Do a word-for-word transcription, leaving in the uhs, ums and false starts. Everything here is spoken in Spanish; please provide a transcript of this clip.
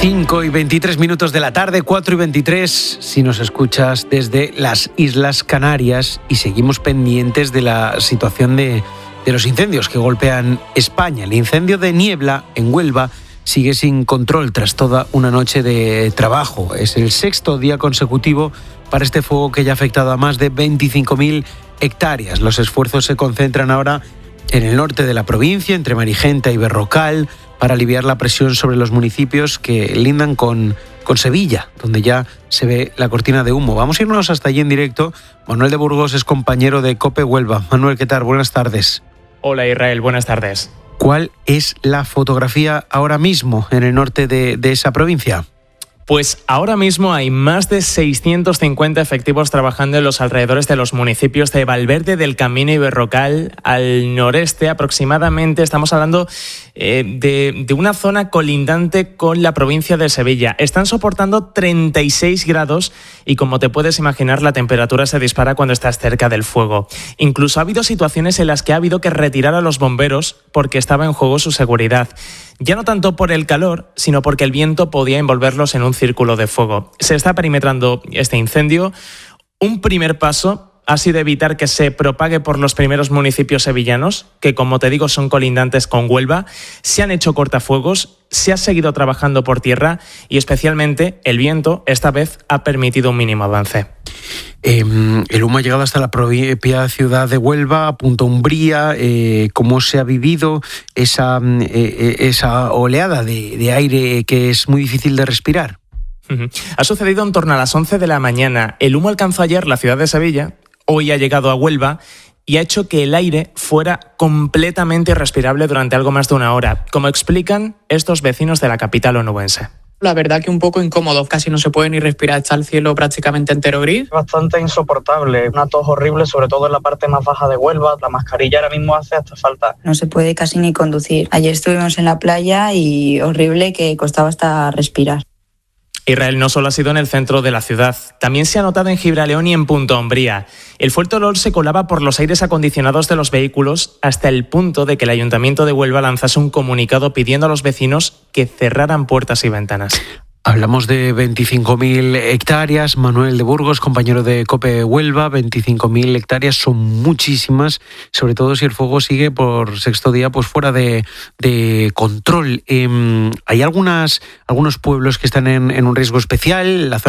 cinco y veintitrés minutos de la tarde, cuatro y veintitrés, si nos escuchas desde las Islas Canarias, y seguimos pendientes de la situación de, de los incendios que golpean España. El incendio de Niebla, en Huelva, sigue sin control tras toda una noche de trabajo. Es el sexto día consecutivo para este fuego que ya ha afectado a más de veinticinco mil hectáreas. Los esfuerzos se concentran ahora en el norte de la provincia, entre Marigenta y Berrocal, para aliviar la presión sobre los municipios que lindan con, con Sevilla, donde ya se ve la cortina de humo. Vamos a irnos hasta allí en directo. Manuel de Burgos es compañero de COPE Huelva. Manuel, ¿qué tal? Buenas tardes. Hola Israel, buenas tardes. ¿Cuál es la fotografía ahora mismo en el norte de, de esa provincia? Pues ahora mismo hay más de seiscientos cincuenta efectivos trabajando en los alrededores de los municipios de Valverde del Camino y Berrocal, al noreste aproximadamente. Estamos hablando eh, de, de una zona colindante con la provincia de Sevilla. Están soportando treinta y seis grados y, como te puedes imaginar, la temperatura se dispara cuando estás cerca del fuego. Incluso ha habido situaciones en las que ha habido que retirar a los bomberos porque estaba en juego su seguridad. Ya no tanto por el calor, sino porque el viento podía envolverlos en un círculo de fuego. Se está perimetrando este incendio. Un primer paso ha sido evitar que se propague por los primeros municipios sevillanos, que, como te digo, son colindantes con Huelva. Se han hecho cortafuegos, se ha seguido trabajando por tierra y, especialmente, el viento esta vez ha permitido un mínimo avance. Eh, el humo ha llegado hasta la propia ciudad de Huelva, a Punta Umbría. Eh, ¿Cómo se ha vivido esa, eh, esa oleada de, de aire que es muy difícil de respirar? Uh-huh. Ha sucedido en torno a las once de la mañana. El humo alcanzó ayer la ciudad de Sevilla, hoy ha llegado a Huelva y ha hecho que el aire fuera completamente irrespirable durante algo más de una hora, como explican estos vecinos de la capital onubense. La verdad que un poco incómodo, casi no se puede ni respirar, está el cielo prácticamente entero gris. Bastante insoportable, una tos horrible, sobre todo en la parte más baja de Huelva. La mascarilla ahora mismo hace hasta falta. No se puede casi ni conducir. Ayer estuvimos en la playa y horrible, que costaba hasta respirar. Israel no solo ha sido en el centro de la ciudad, también se ha notado en Gibraleón y en Punta Umbría. El fuerte olor se colaba por los aires acondicionados de los vehículos hasta el punto de que el Ayuntamiento de Huelva lanzase un comunicado pidiendo a los vecinos que cerraran puertas y ventanas. Hablamos de veinticinco mil hectáreas. Manuel de Burgos, compañero de COPE Huelva, veinticinco mil hectáreas son muchísimas, sobre todo si el fuego sigue por sexto día pues fuera de, de control. Eh, hay algunas, algunos pueblos que están en, en un riesgo especial. La zona